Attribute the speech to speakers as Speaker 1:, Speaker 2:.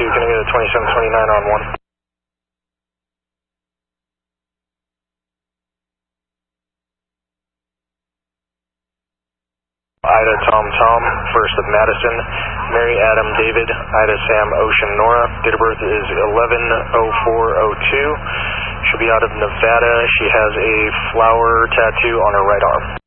Speaker 1: can I get a 2729 on 1? Ida Tom Tom, 1st of Madison, Mary Adam David, Ida Sam Ocean Nora, date of birth is 11/04/02, she'll be out of Nevada, she has a flower tattoo on her right arm.